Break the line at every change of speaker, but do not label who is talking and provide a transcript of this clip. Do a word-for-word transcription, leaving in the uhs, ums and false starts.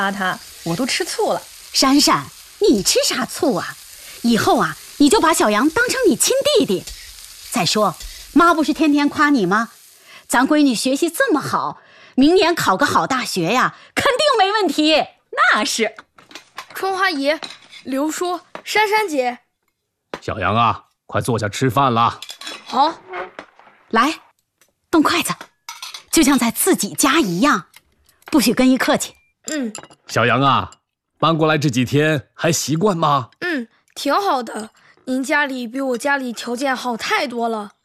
他，我都吃醋了。
珊珊，你吃啥醋啊？以后啊，你就把小杨当成你亲弟弟。再说，妈不是天天夸你吗？咱闺女学习这么好，明年考个好大学呀，肯定没问题。
那是。
春花姨、刘叔、珊珊姐，
小杨啊，快坐下吃饭了。
好，
来，动筷子，就像在自己家一样，不许跟一客气。
嗯。
小杨啊，搬过来这几天还习惯吗？
嗯，挺好的。您家里比我家里条件好太多了。